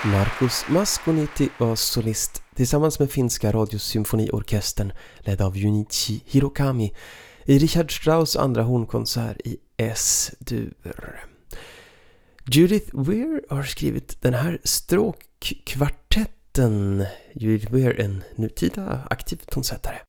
Markus Masconitti var solist tillsammans med finska radiosymfoniorkestern ledd av Junichi Hirokami i Richard Strauss andra hornkonsert i S-dur. Judith Weir har skrivit den här stråkkvartetten. Judith Weir, en nutida aktiv tonsättare.